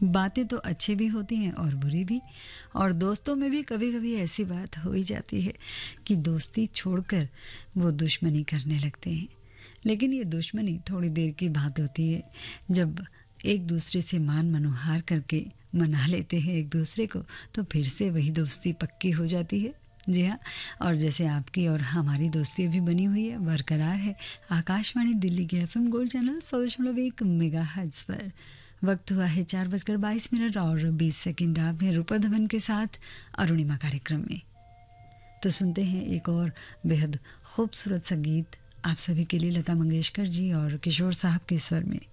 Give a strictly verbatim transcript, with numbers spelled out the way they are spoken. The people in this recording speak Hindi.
बातें तो अच्छी भी होती हैं और बुरी भी। और दोस्तों में भी कभी कभी ऐसी बात हो ही जाती है कि दोस्ती छोड़कर वो दुश्मनी करने लगते हैं। लेकिन ये दुश्मनी थोड़ी देर की बात होती है, जब एक दूसरे से मान मनोहार करके मना लेते हैं एक दूसरे को, तो फिर से वही दोस्ती पक्की हो जाती है। जी हाँ, और जैसे आपकी और हमारी दोस्ती अभी बनी हुई है, बरकरार है आकाशवाणी दिल्ली के एफ एम गोल्ड चैनल सौ दशमलव एक मेगा हर्ट्ज पर। वक्त हुआ है चार बजकर बाईस मिनट और बीस सेकंड। आप हैं रूपा धवन के साथ अरुणिमा कार्यक्रम में। तो सुनते हैं एक और बेहद खूबसूरत संगीत आप सभी के लिए, लता मंगेशकर जी और किशोर साहब के स्वर में।